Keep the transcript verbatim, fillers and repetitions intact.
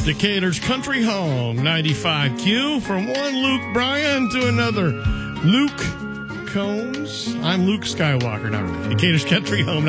Decatur's Country Home, ninety-five Q. From one Luke Bryan to another Luke Combs. I'm Luke Skywalker. Not really. Decatur's Country Home.